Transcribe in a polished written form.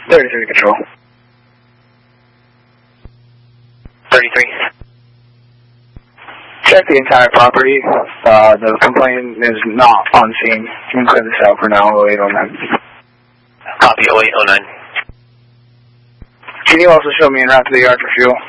33 control. 33. Check the entire property. The complainant is not on scene. You can clear this out for now, 0809. Copy, 0809. Can you also show me en route to the yard for fuel?